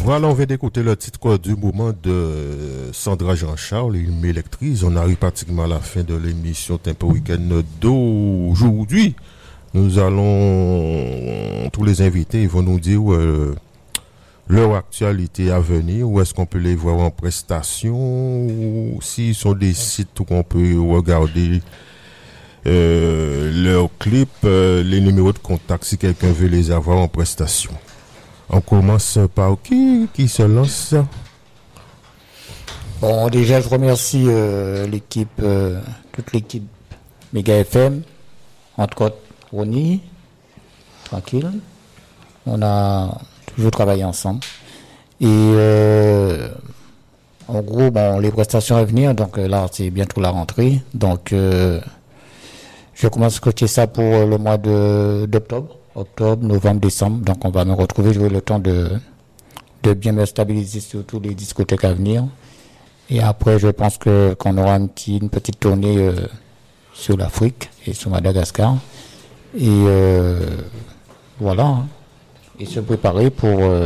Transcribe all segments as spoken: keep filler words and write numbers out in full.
Voilà, on vient d'écouter le titre du moment de Sandra Jean-Charles, Il m'électrise. On arrive pratiquement à la fin de l'émission Tempo Week-end d'aujourd'hui. Nous allons, tous les invités, ils vont nous dire euh, leur actualité à venir, où est-ce qu'on peut les voir en prestation, ou s'ils sont des sites où on peut regarder euh, leurs clips, euh, les numéros de contact si quelqu'un veut les avoir en prestation. On commence par qui qui se lance? Bon, déjà, je remercie euh, l'équipe, euh, toute l'équipe Méga F M, entre autres Ronnie, tranquille. On a toujours travaillé ensemble. Et euh, en gros, bon, les prestations à venir, donc là, c'est bientôt la rentrée. Donc, euh, je commence à coacher ça pour le mois de, d'octobre. Octobre, novembre, décembre. Donc, on va me retrouver. J'aurai le temps de, de bien me stabiliser sur tous les discothèques à venir. Et après, je pense que qu'on aura une, petite, une petite tournée euh, sur l'Afrique et sur Madagascar. Et euh, voilà. Hein. Et se préparer pour euh,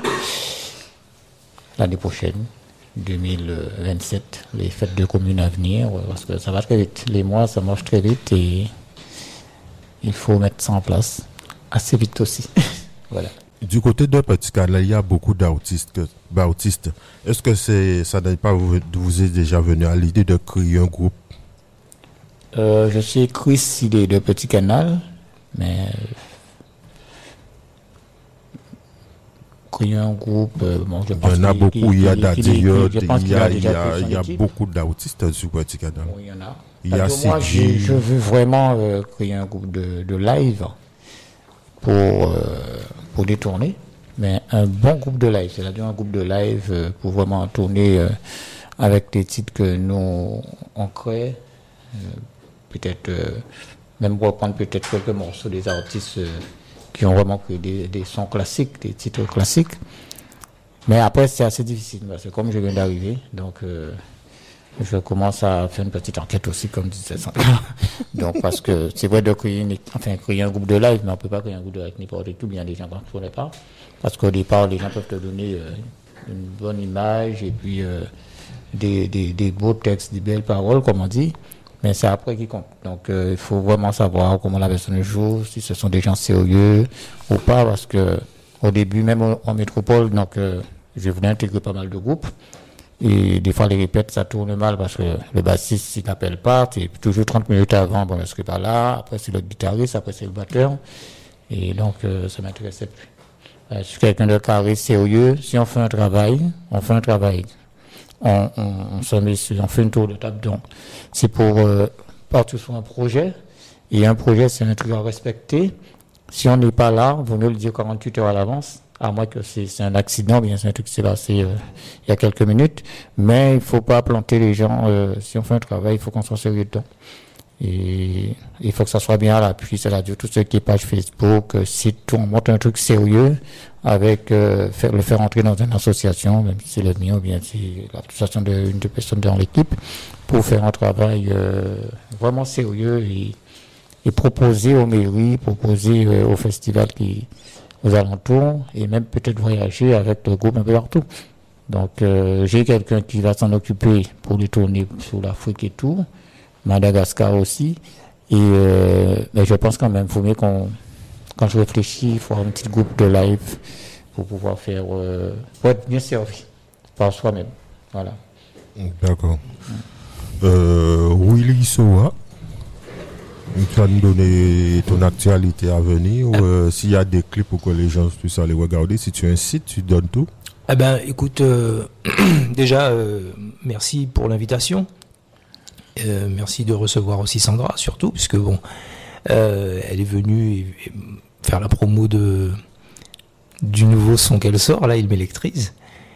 l'année prochaine, deux mille vingt-sept, les fêtes de commune à venir. Parce que ça va très vite. Les mois, ça marche très vite et il faut mettre ça en place assez vite aussi. Voilà. Du côté de Petit Canal, il y a beaucoup d'artistes. d'artistes. Est-ce que c'est, ça n'est pas vous, vous est déjà venu à l'idée de créer un groupe? euh, Je suis Chris, il est de Petit Canal, mais créer un groupe, euh, bon, je pense il y en a beaucoup, il y a Daddy, il y a, il y a, il y a, il y a beaucoup d'artistes sur Petit Canal. Oui, il y en a. Il y a moi, je, je veux vraiment euh, créer un groupe de, de live pour, euh, pour des tournées, mais un bon groupe de live, c'est-à-dire un groupe de live euh, pour vraiment tourner euh, avec des titres que nous on crée, euh, peut-être euh, même reprendre peut-être quelques morceaux des artistes euh, qui ont vraiment créé des, des sons classiques, des titres classiques. Mais après, c'est assez difficile, parce que comme je viens d'arriver, donc euh, je commence à faire une petite enquête aussi, comme disait Sandra. Donc, parce que c'est vrai de créer, une, enfin, créer un groupe de live, mais on ne peut pas créer un groupe de live n'importe tout, bien des gens qu'on ne connaît pas. Parce qu'au départ, les gens peuvent te donner euh, une bonne image et puis euh, des, des, des beaux textes, des belles paroles, comme on dit. Mais c'est après qui compte. Donc, euh, il faut vraiment savoir comment la personne joue, si ce sont des gens sérieux ou pas, parce que au début, même en, en métropole, donc, euh, je voulais intégrer pas mal de groupes. Et des fois, les répètes, ça tourne mal parce que le bassiste, s'il n'appelle pas, c'est toujours trente minutes avant, bon, je ne serai pas là. Après, c'est le guitariste, après, c'est le batteur. Et donc, euh, ça ne m'intéressait plus. Euh, je suis quelqu'un de carré, sérieux. Si on fait un travail, on fait un travail. On, on, on se met sur, on fait une tour de table. Donc, c'est pour euh, partir sur un projet. Et un projet, c'est un truc à respecter. Si on n'est pas là, il vaut mieux le dire quarante-huit heures à l'avance. À moins que c'est, c'est un accident, bien c'est un truc qui s'est passé euh, il y a quelques minutes. Mais il ne faut pas planter les gens. Euh, si on fait un travail, il faut qu'on soit sérieux dedans. Et il faut que ça soit bien à l'appui. C'est-à-dire tout ce qui est page Facebook, euh, site, on monte un truc sérieux avec euh, faire, le faire entrer dans une association, même si c'est le mien ou bien si c'est l'association d'une deux personnes dans l'équipe, pour faire un travail euh, vraiment sérieux et, et proposer aux mairies, proposer euh, aux festivals qui aux alentours et même peut-être voyager avec le groupe un peu partout. Donc euh, j'ai quelqu'un qui va s'en occuper pour les tourner sur l'Afrique et tout, Madagascar aussi. Et euh, mais je pense quand même, il faut mieux qu'on, quand je réfléchis, il faut avoir un petit groupe de live pour pouvoir faire, euh, pour être bien servi par soi-même. Voilà. D'accord. Euh, Willy Soa, tu vas nous donner ton actualité à venir, ou euh, s'il y a des clips pour que les gens puissent aller regarder. Si tu as un site, tu donnes tout. Eh ben, écoute, euh, déjà, euh, merci pour l'invitation. Euh, merci de recevoir aussi Sandra, surtout, puisque bon, euh, elle est venue et, et faire la promo de du nouveau son qu'elle sort, là, Il m'électrise.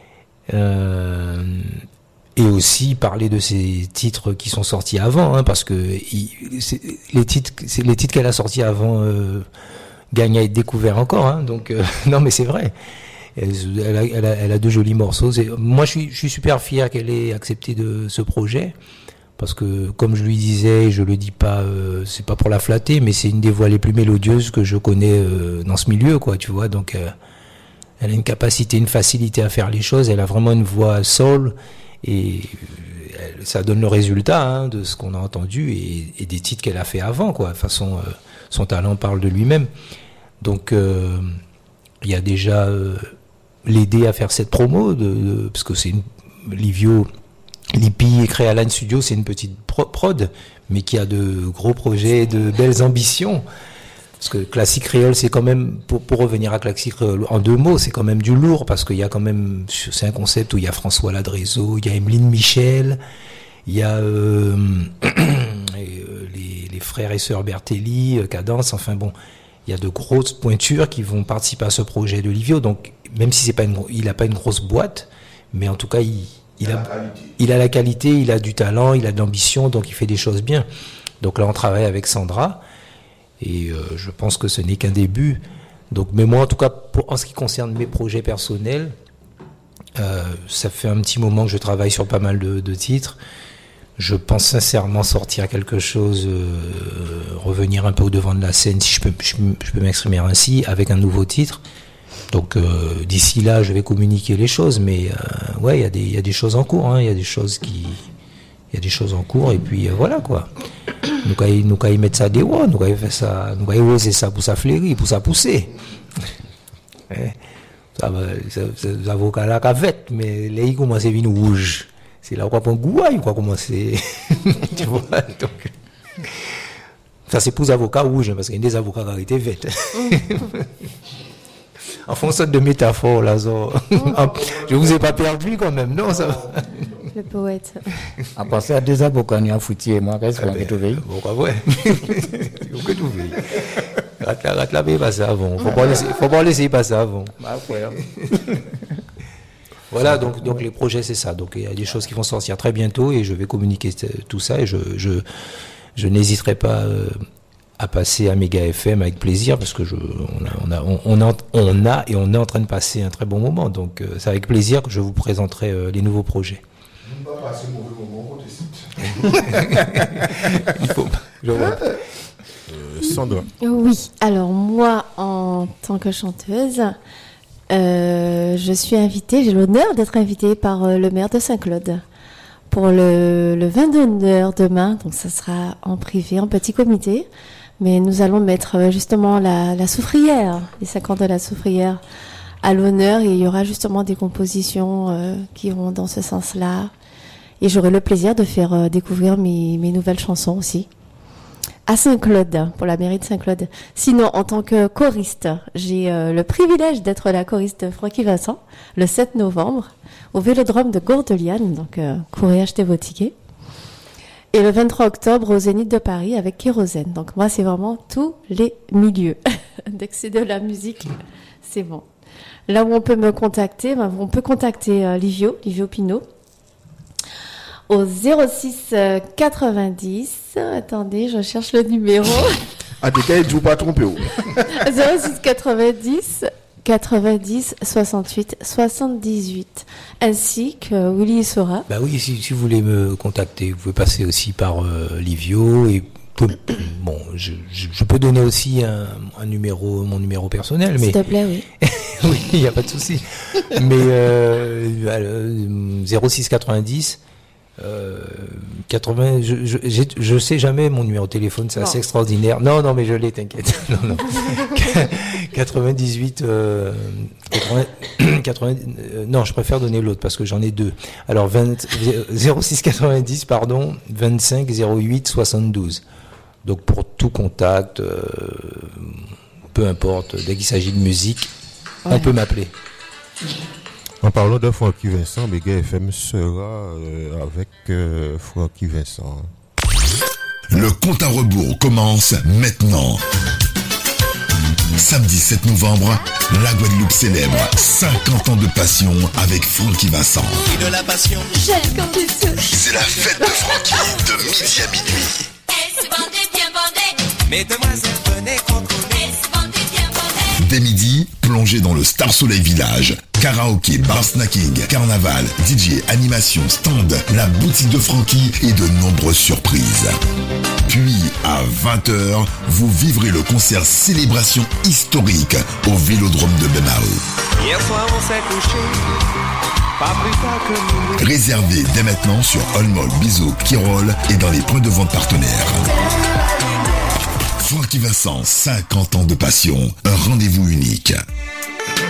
Euh, et aussi parler de ces titres qui sont sortis avant, hein, parce que il, c'est, les titres, c'est, les titres qu'elle a sortis avant euh, gagnent à être découverts encore. Hein, donc euh, non, mais c'est vrai. Elle, elle, a, elle, a, elle a de jolis morceaux. C'est, moi, je suis, je suis super fier qu'elle ait accepté de ce projet, parce que comme je lui disais, je le dis pas, euh, c'est pas pour la flatter, mais c'est une des voix les plus mélodieuses que je connais euh, dans ce milieu, quoi. Tu vois, donc. Euh, elle a une capacité, une facilité à faire les choses. Elle a vraiment une voix soul et elle, ça donne le résultat hein, de ce qu'on a entendu et, et des titres qu'elle a fait avant, quoi. De toute façon, euh, son talent parle de lui-même. Donc, euh, il y a déjà euh, l'aider à faire cette promo, de, de, parce que c'est une Livio, Lippi et Créaline Studio, c'est une petite pro- prod, mais qui a de gros projets, de belles ambitions. Parce que Classique Créole, c'est quand même, pour, pour revenir à Classique Créole, en deux mots, c'est quand même du lourd, parce qu'il y a quand même, c'est un concept où il y a François Ladrézo, il y a Emeline Michel, il y a euh, les, les frères et sœurs Bertelli, Cadence, enfin bon, il y a de grosses pointures qui vont participer à ce projet de Livio. Donc, même si c'est pas une, il n'a pas une grosse boîte, mais en tout cas, il, il, a, il a la qualité, il a du talent, il a de l'ambition, donc il fait des choses bien. Donc là, on travaille avec Sandra. Et euh, je pense que ce n'est qu'un début. Donc, mais moi, en tout cas, pour, en ce qui concerne mes projets personnels, euh, ça fait un petit moment que je travaille sur pas mal de, de titres. Je pense sincèrement sortir quelque chose, euh, revenir un peu au devant de la scène, si je peux, je, je peux m'exprimer ainsi, avec un nouveau titre. Donc, euh, d'ici là, je vais communiquer les choses. Mais euh, ouais, il y a des, il y a des choses en cours. Hein, il y a des choses qui, il y a des choses en cours. Et puis euh, voilà quoi. Nous quand nous quand ils mettent ça dehors, nous quand ils fait ça, nous quand ils osent ça pour ça fleurir, pour ça pousser. Ça va, les avocats là qu'avec, mais là ils commencent à venir rouge. C'est là qu'on prend gouaille, quoi commencer. Tu vois, donc ça c'est pour les avocats rouges, parce qu'il y a des avocats qui ont été vêtus. Enfin, une sorte de métaphore là, ça. Je vous ai pas perdu quand même, non ça. Le poète. À passer à deux avocats, on a foutu et moi, qu'est-ce qu'on a trouvé? Pourquoi, ouais. On peut trouver. Rate la, rate la, mais passer avant. Faut pas laisser, faut pas laisser passer avant. Bah, ouais. Voilà, donc, donc les projets, c'est ça. Donc, il y a des choses qui vont sortir très bientôt et je vais communiquer tout ça et je, je, je n'hésiterai pas euh, à passer à Méga F M avec plaisir parce que je, on a, on a, on a, on a et on est en train de passer un très bon moment. Donc, euh, c'est avec plaisir que je vous présenterai euh, les nouveaux projets. Pas passer mauvais moment, on Il faut. Je vois. Euh, Sandra. Oui, alors moi, en tant que chanteuse, euh, je suis invitée, j'ai l'honneur d'être invitée par euh, le maire de Saint-Claude pour le, le vin d'honneur demain. Donc ça sera en privé, en petit comité. Mais nous allons mettre euh, justement la, la soufrière, les cinquante de la soufrière à l'honneur. Et il y aura justement des compositions euh, qui vont dans ce sens-là. Et j'aurai le plaisir de faire euh, découvrir mes, mes nouvelles chansons aussi. À Saint-Claude, pour la mairie de Saint-Claude. Sinon, en tant que choriste, j'ai euh, le privilège d'être la choriste de Francky Vincent, le sept novembre, au Vélodrome de Gourdeliane. Donc, euh, courez acheter vos tickets. Et le vingt-trois octobre, au Zénith de Paris, avec Kérosène. Donc, moi, c'est vraiment tous les milieux. Dès que c'est de la musique, c'est bon. Là où on peut me contacter, ben, on peut contacter euh, Livio, Livio Pinot, au zéro six quatre-vingt-dix. Attendez, je cherche le numéro. Ah, t'es qu'à être pas trompé. zéro six quatre-vingt-dix quatre-vingt-dix soixante-huit soixante-dix-huit. Ainsi que Willy Sora. Bah oui, si, si vous voulez me contacter, vous pouvez passer aussi par euh, Livio et bon, je, je, je peux donner aussi un, un numéro, mon numéro personnel, mais s'il te plaît, oui. oui, il n'y a pas de souci. Mais euh, zéro six quatre-vingt-dix Euh, quatre-vingts, je, je, je, je sais jamais mon numéro de téléphone, c'est assez extraordinaire. Non, non, mais je l'ai, t'inquiète. Non, non. quatre-vingt-dix-huit, euh, quatre-vingts, quatre-vingts, euh, non, je préfère donner l'autre parce que j'en ai deux. Alors, vingt, zéro six quatre-vingt-dix, pardon, vingt-cinq zéro huit soixante-douze. Donc, pour tout contact, euh, peu importe, dès qu'il s'agit de musique, ouais. On peut m'appeler. En parlant de Francky Vincent, Méga F M sera euh, avec euh, Francky Vincent. Le compte à rebours commence maintenant. Samedi sept novembre, la Guadeloupe célèbre cinquante ans de passion avec Francky Vincent. Et de la passion. J'aime quand tu touches. C'est la fête de Francky de midi à minuit. Est-ce bandé, bien bandé? Mesdemoiselles, venez contrôler. Est-ce bandé, bien bandé? Dès midi, Plongez dans le Star Soleil Village. Karaoké, bar snacking, carnaval, D J, animation, stand, la boutique de Francky et de nombreuses surprises. Puis, à vingt heures, vous vivrez le concert célébration historique au Vélodrome de Bémao. Hier soir, on s'est couché, pas plus tard que nous. Réservé dès maintenant sur Olmol, Bizot, Kirol et dans les points de vente partenaires. Francky Vincent, cinquante ans de passion, un rendez-vous unique.